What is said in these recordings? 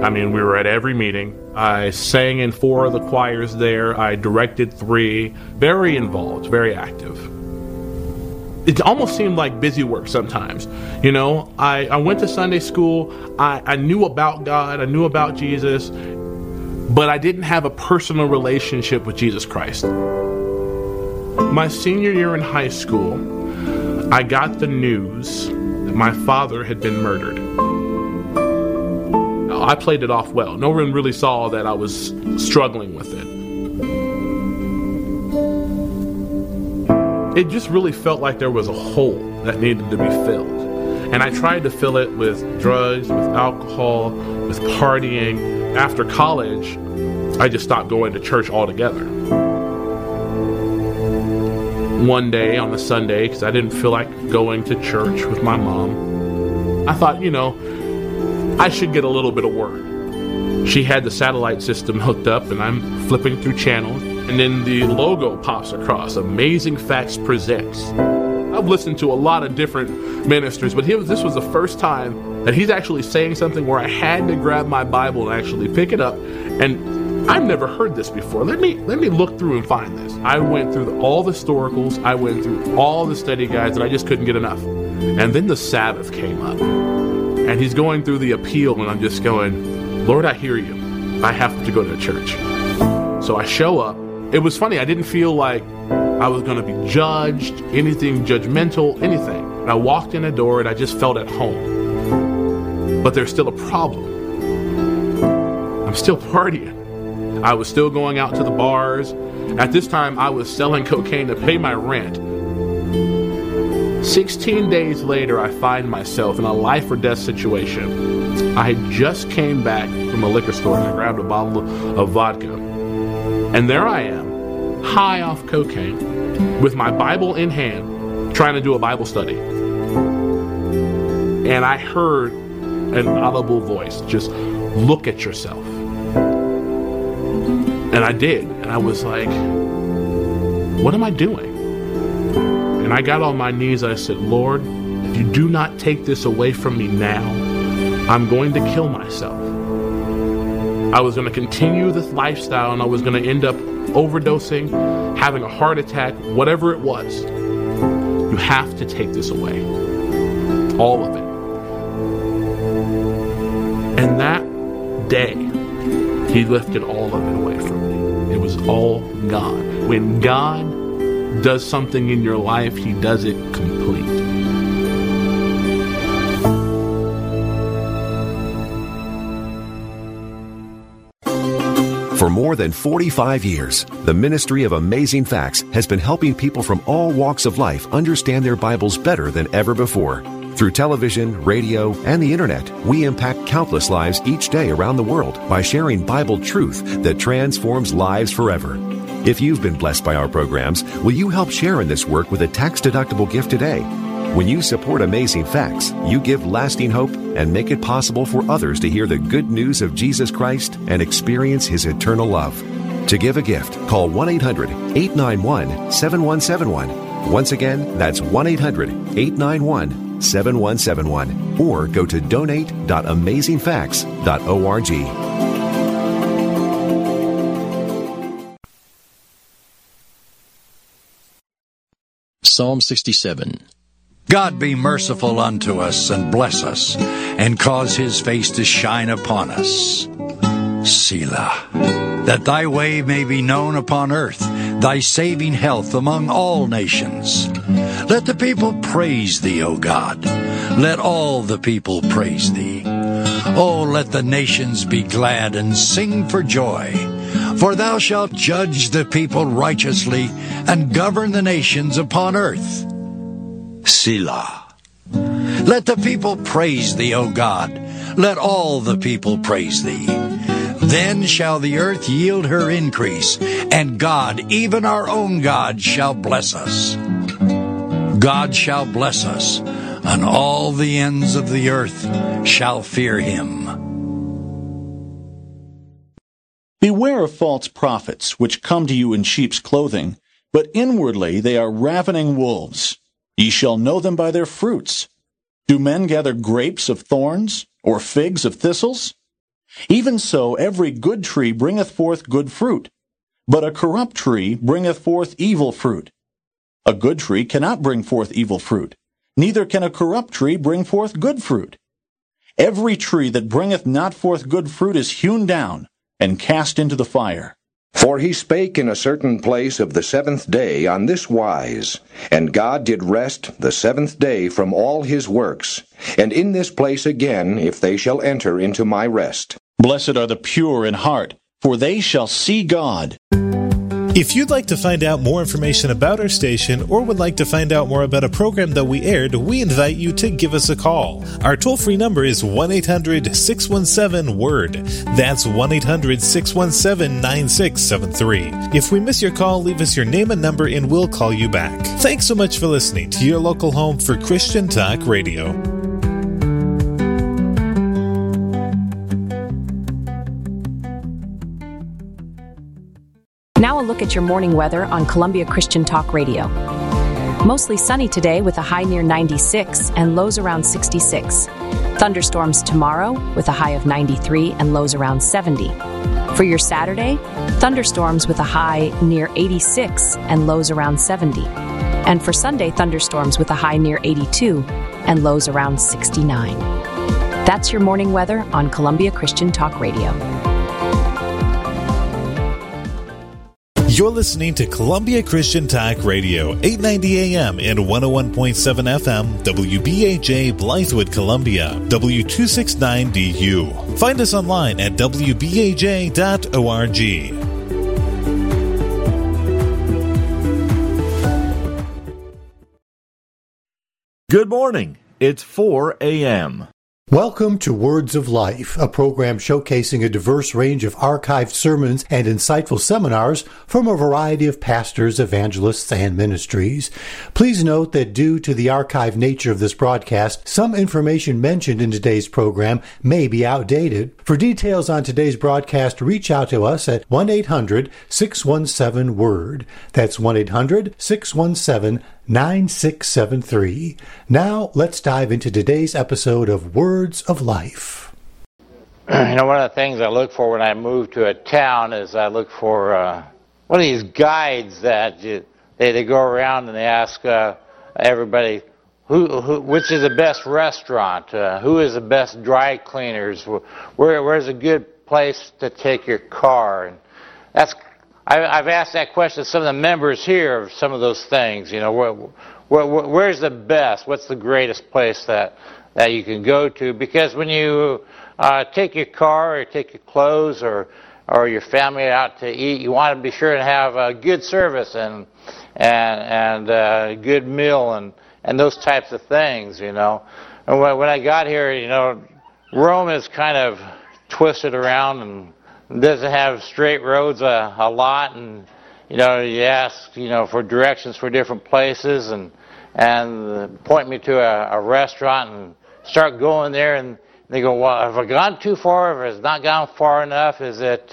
I mean, we were at every meeting. I sang in 4 of the choirs there. I directed 3. Very involved, very active. It almost seemed like busy work sometimes. You know, I went to Sunday school. I knew about God. I knew about Jesus. But I didn't have a personal relationship with Jesus Christ. My senior year in high school, I got the news that my father had been murdered. I played it off well. No one really saw that I was struggling with it. It just really felt like there was a hole that needed to be filled. And I tried to fill it with drugs, with alcohol, with partying. After college, I just stopped going to church altogether. One day on a Sunday, because I didn't feel like going to church with my mom, I thought, I should get a little bit of word. She had the satellite system hooked up, and I'm flipping through channels, and then the logo pops across, Amazing Facts Presents. I've listened to a lot of different ministers, but this was the first time that he's actually saying something where I had to grab my Bible and actually pick it up, and I've never heard this before. Let me look through and find this. I went through all the historicals, I went through all the study guides, and I just couldn't get enough. And then the Sabbath came up. And he's going through the appeal, and I'm just going, Lord, I hear you. I have to go to church. So I show up. It was funny. I didn't feel like I was going to be judged, anything judgmental, anything. And I walked in the door, and I just felt at home. But there's still a problem. I'm still partying. I was still going out to the bars. At this time, I was selling cocaine to pay my rent. 16 days later, I find myself in a life or death situation. I had just came back from a liquor store and I grabbed a bottle of vodka. And there I am, high off cocaine, with my Bible in hand, trying to do a Bible study. And I heard an audible voice, just look at yourself. And I did. And I was like, what am I doing? And I got on my knees and I said, Lord, if you do not take this away from me now, I'm going to kill myself. I was going to continue this lifestyle and I was going to end up overdosing, having a heart attack, whatever it was. You have to take this away. All of it. And that day, he lifted all of it away from me. It was all God. When God does something in your life, he does it complete. For more than 45 years, the Ministry of Amazing Facts has been helping people from all walks of life understand their Bibles better than ever before. Through television, radio, and the internet, we impact countless lives each day around the world by sharing Bible truth that transforms lives forever. If you've been blessed by our programs, will you help share in this work with a tax-deductible gift today? When you support Amazing Facts, you give lasting hope and make it possible for others to hear the good news of Jesus Christ and experience His eternal love. To give a gift, call 1-800-891-7171. Once again, that's 1-800-891-7171. Or go to donate.amazingfacts.org. Psalm 67. God be merciful unto us and bless us, and cause his face to shine upon us. Selah. That thy way may be known upon earth, thy saving health among all nations. Let the people praise thee, O God. Let all the people praise thee. O let the nations be glad and sing for joy. For thou shalt judge the people righteously and govern the nations upon earth. Selah. Let the people praise thee, O God. Let all the people praise thee. Then shall the earth yield her increase, and God, even our own God, shall bless us. God shall bless us, and all the ends of the earth shall fear him. Beware of false prophets, which come to you in sheep's clothing, but inwardly they are ravening wolves. Ye shall know them by their fruits. Do men gather grapes of thorns, or figs of thistles? Even so, every good tree bringeth forth good fruit, but a corrupt tree bringeth forth evil fruit. A good tree cannot bring forth evil fruit, neither can a corrupt tree bring forth good fruit. Every tree that bringeth not forth good fruit is hewn down, and cast into the fire. For he spake in a certain place of the seventh day on this wise, And God did rest the seventh day from all his works, and in this place again, if they shall enter into my rest. Blessed are the pure in heart, for they shall see God. If you'd like to find out more information about our station or would like to find out more about a program that we aired, we invite you to give us a call. Our toll-free number is 1-800-617-WORD. That's 1-800-617-9673. If we miss your call, leave us your name and number and we'll call you back. Thanks so much for listening to your local home for Christian Talk Radio. Now a look at your morning weather on Columbia Christian Talk Radio. Mostly sunny today with a high near 96 and lows around 66. Thunderstorms tomorrow with a high of 93 and lows around 70. For your Saturday, thunderstorms with a high near 86 and lows around 70. And for Sunday, thunderstorms with a high near 82 and lows around 69. That's your morning weather on Columbia Christian Talk Radio. You're listening to Columbia Christian Talk Radio, 890 AM and 101.7 FM, WBAJ Blythewood, Columbia, W269DU. Find us online at wbaj.org. Good morning. It's 4 a.m. Welcome to Words of Life, a program showcasing a diverse range of archived sermons and insightful seminars from a variety of pastors, evangelists, and ministries. Please note that due to the archived nature of this broadcast, some information mentioned in today's program may be outdated. For details on today's broadcast, reach out to us at 1-800-617-WORD. That's 1-800-617-9673. Now, let's dive into today's episode of Words of Life. You know, one of the things I look for when I move to a town is I look for one of these guides that they go around and they ask everybody, which is the best restaurant? Who is the best dry cleaners? Where's a good place to take your car? And I've asked that question to some of the members here of some of those things. You know, where's the best? What's the greatest place that you can go to? Because when you take your car or take your clothes or your family out to eat, you want to be sure to have a good service and a good meal and those types of things. You know, and when I got here, you know, Rome is kind of twisted around and doesn't have straight roads a lot, and you know, you ask, you know, for directions for different places and point me to a restaurant and start going there, and they go, well, have I gone too far? Or has it not gone far enough? Is it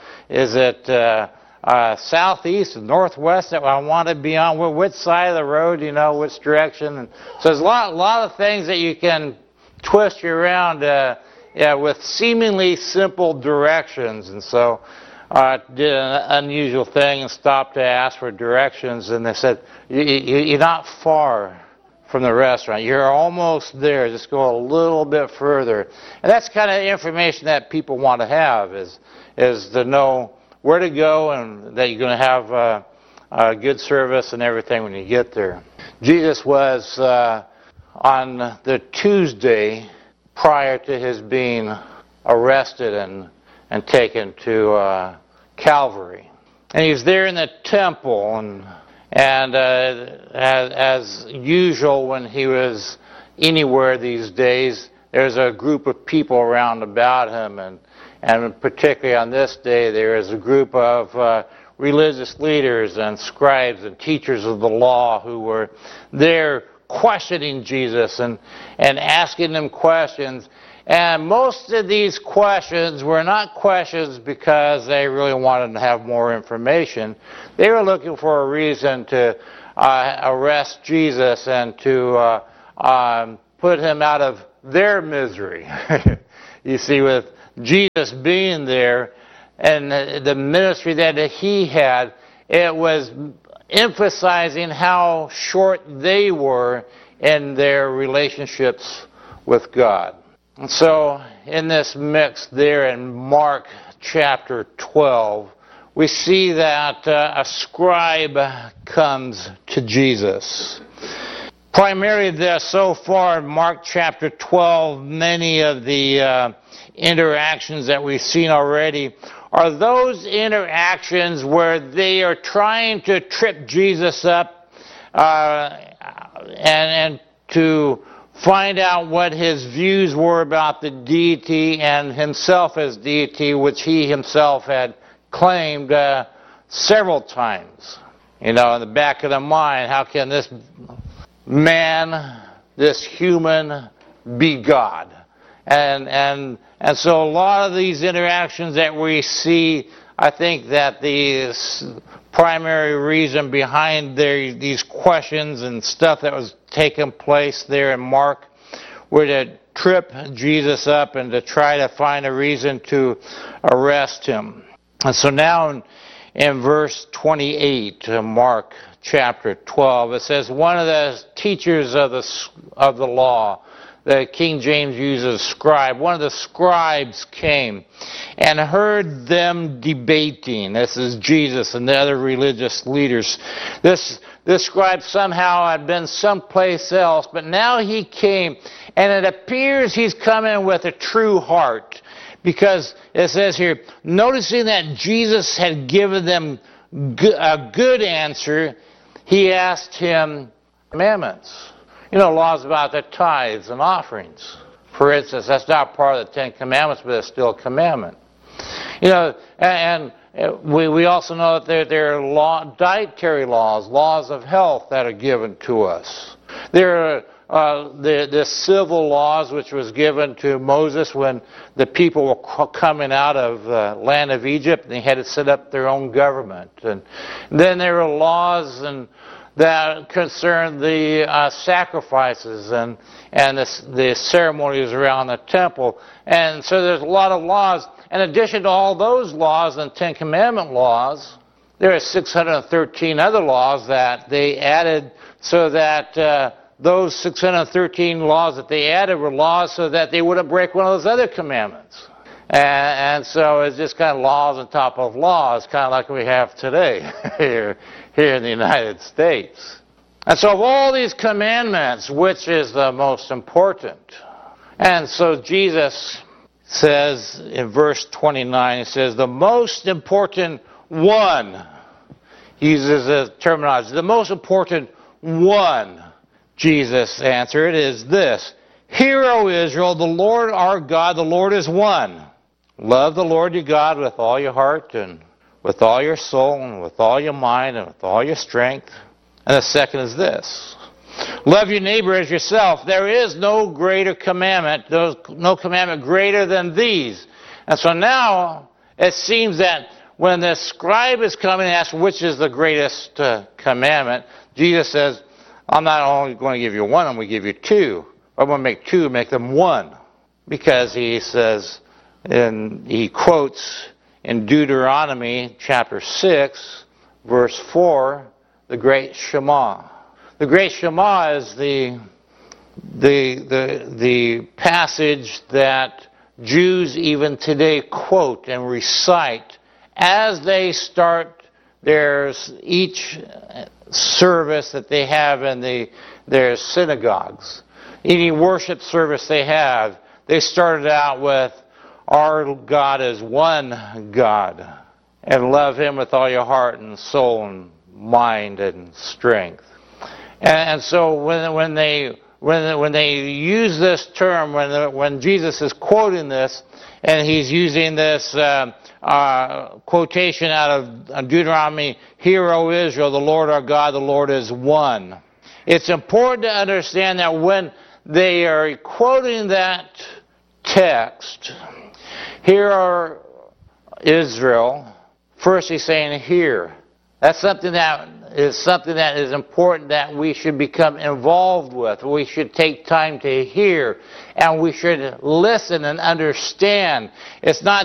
southeast and northwest that I want to be on? Which side of the road? You know, which direction? And so there's a lot of things that you can twist you around. With seemingly simple directions. And so I did an unusual thing and stopped to ask for directions, and they said, you're not far from the restaurant. You're almost there. Just go a little bit further. And that's kind of information that people want to have, is to know where to go and that you're going to have a good service and everything when you get there. Jesus was on the Tuesday prior to his being arrested and taken to Calvary. And he was there in the temple, and as usual when he was anywhere these days, there's a group of people around about him, and particularly on this day there is a group of religious leaders and scribes and teachers of the law who were there questioning Jesus and asking him questions. And most of these questions were not questions because they really wanted to have more information. They were looking for a reason to arrest Jesus and to put him out of their misery. You see, with Jesus being there and the ministry that he had, it was emphasizing how short they were in their relationships with God. And so in this mix there in Mark chapter 12, we see that a scribe comes to Jesus. Primarily there so far in Mark chapter 12, many of the interactions that we've seen already are those interactions where they are trying to trip Jesus up and to find out what his views were about the deity and himself as deity, which he himself had claimed several times. You know, in the back of the mind, how can this man, this human, be God? And so a lot of these interactions that we see, I think that the primary reason behind these questions and stuff that was taking place there in Mark were to trip Jesus up and to try to find a reason to arrest him. And so now in verse 28 of Mark chapter 12, it says, one of the teachers of the law, the King James uses scribe, one of the scribes came and heard them debating. This is Jesus and the other religious leaders. This scribe somehow had been someplace else, but now he came, and it appears he's coming with a true heart. Because it says here, noticing that Jesus had given them a good answer, he asked him commandments. You know, laws about the tithes and offerings. For instance, that's not part of the Ten Commandments, but it's still a commandment. You know, and we also know that there are dietary laws of health that are given to us. There are the civil laws which was given to Moses when the people were coming out of the land of Egypt and they had to set up their own government. And then there were laws that concern the sacrifices and the ceremonies around the temple. And so there's a lot of laws. In addition to all those laws and Ten Commandment laws, there are 613 other laws that they added so that those 613 laws that they added were laws so that they wouldn't break one of those other commandments. And so it's just kind of laws on top of laws, kind of like we have today here in the United States. And so of all these commandments, which is the most important? And so Jesus says in verse 29, he says, the most important one, he uses the terminology, the most important one, Jesus answered, is this: Hear, O Israel, the Lord our God, the Lord is one. Love the Lord your God with all your heart and with all your soul and with all your mind and with all your strength. And the second is this: love your neighbor as yourself. There is no greater commandment, no commandment greater than these. And so now it seems that when the scribe is coming and asks which is the greatest commandment, Jesus says, I'm not only going to give you one, I'm going to give you two. I'm going to make two, make them one. Because he says, and he quotes in Deuteronomy chapter 6, verse 4, the great Shema. The great Shema is the passage that Jews even today quote and recite as they start each service that they have in their synagogues. Any worship service they have, they started out with, our God is one God, and love Him with all your heart and soul and mind and strength. And so when they use this term, when Jesus is quoting this, and he's using this quotation out of Deuteronomy, Hear, O Israel, the Lord our God, the Lord is one. It's important to understand that when they are quoting that text, Hear, O Israel, first he's saying hear. That's something that is something that is important that we should become involved with. We should take time to hear, and we should listen and understand. It's not